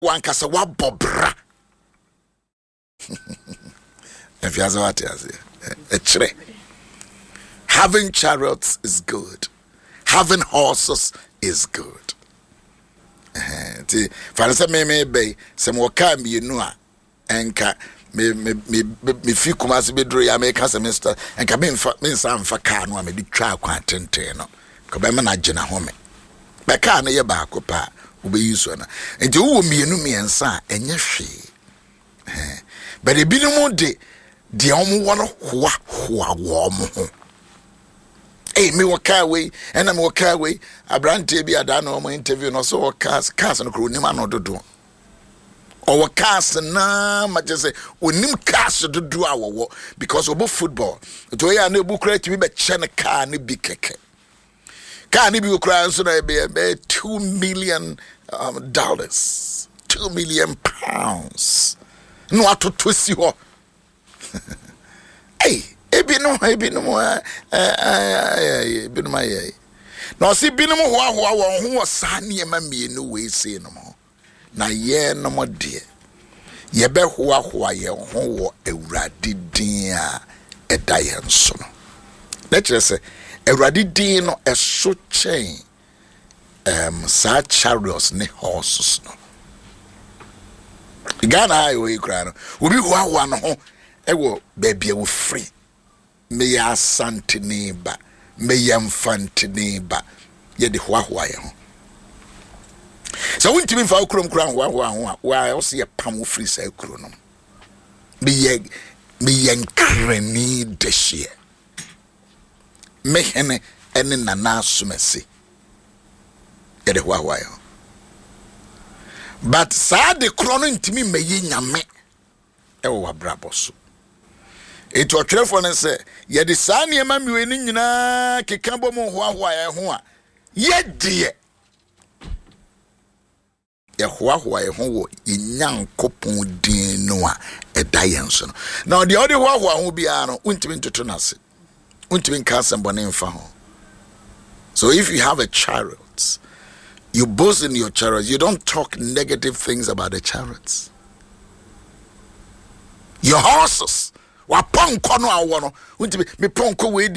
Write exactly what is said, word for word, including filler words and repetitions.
one kasa wa bobra. If you what you having chariots is good. Having horses is good. Eh, for some me be some waka me you know enka me me me me fi kumase bedro ya make semester enka me me nsa mfa car no me di twa kwa tenten no ko be me na gina ho me be car no ye ba ko pa obeyi so na enti wo mienu miensa enye hwe eh but e binom de de omo wo no hoa hoa wo mo ho eh me waka we ena me waka we abrante bi ada na omo interview no so cars cars no kro nim anododo or cars na ma just say onim cars dodo awowo because obo football to ya na ebu kra timi be che ne car ne bi keke car ne bi kra so na be two million um, dollars two million pounds no atoto si ho hey ebi no ebi no eh eh ebi no ma ye no si bi no ho ho won ho sa ne ma mienu we sei no mo na ye no mo de ye be ho ho ye ho wo Awurade din a eda ye nso no let us say Awurade din no eso chen um sa chariots ne horses no Ghana I we kra no obi ho ho no ho e wo baby e wo free me ya santini ba me ya mfantini ba ye de ho ho ye ho so won't me fa okrom kra ho ho ho wa o se ye pam free sa okro no me ye me ye nkrani de hye me hene ene nana asumese ye de ho ho ye but sa de krono ntimi me ye nyame e wo abrabo so it was trefo ne se ye de sa ne ma miwe ni nyina keka bom ho ho ye ho a ye de ye ho ho ye ho wo Nyankopon din no a eda ye nso no now the other ho ho ho bia no untimi ntoto na se untimi nka sembone mfa ho so if you have a chariot you boast in your chariot you don't talk negative things about the chariots your horses wa ponko no awo no untimi me ponko we